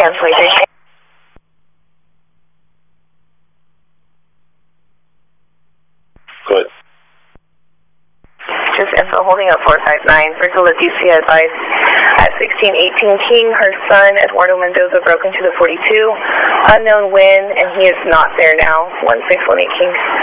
Again, 23. Good. Just info holding up 459. Virgil Leticia advised at 1618 King, her son Eduardo Mendoza broke into the 42. Unknown when, and he is not there now. 1618 King.